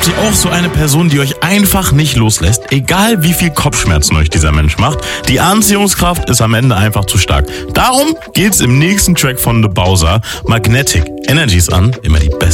Habt ihr auch so eine Person, die euch einfach nicht loslässt? Egal wie viel Kopfschmerzen euch dieser Mensch macht, die Anziehungskraft ist am Ende einfach zu stark. Darum geht's im nächsten Track von The Bowser. Magnetic. Energies an, immer die beste.